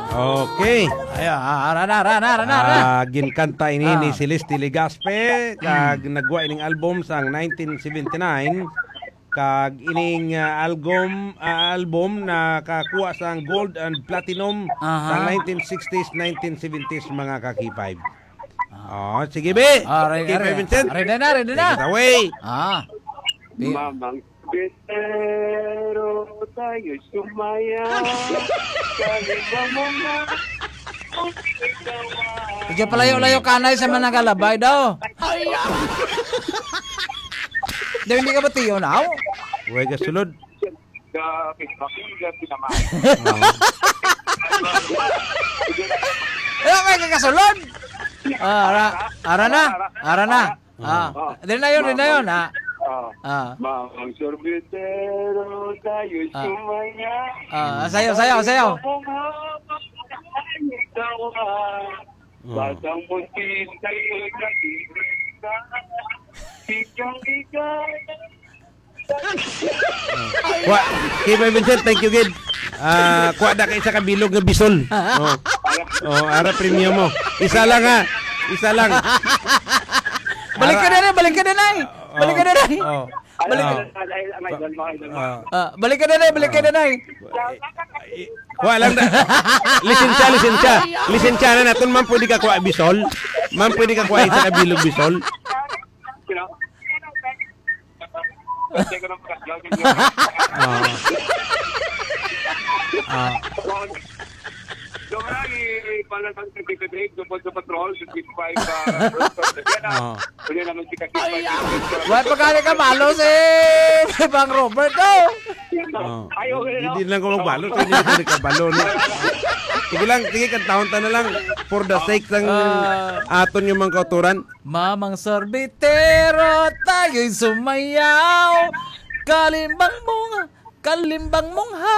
Okay. Ay, ara. Ginkanta ini ni Celeste Legaspi kag nagwa ining album sang 1979 kag ining album na kakuha sang gold and platinum sang 1960s 1970s mga kakipay. Oh, sige be. Kipay Vincent. Ready na. Take it away. Mamang Betero tayo sumaya. Kalibang mo na. Medyo palayo-layo kanay sa mga nagalabay daw. Hindi ka ba tiyo na? Uy, kasulod. May kakasulod. Ara na. Din na yun. Mamang sorbetero tayo sumaya. Sayaw. Batang buntis tayo nag-iisa. Ikaw. Kipay Vincent, thank you gid. Kuha na ka isa ka bilog nga bisol. Ara premium mo. Isa lang. Balik ka na. Balik ka na. Kuha lang na. Lisensya na natin. Man pwede ka kuha bisol. Man pwede ka kuha isa ka bilog bisol. Why pagkali ka malo si Bang Robert daw? Hindi lang ko magbalo. Hindi ka balo. Sige kan taon na lang for the sake ng aton yung mga kauturan. Mamang sorbitero tayo'y sumayaw. Kalimbang mong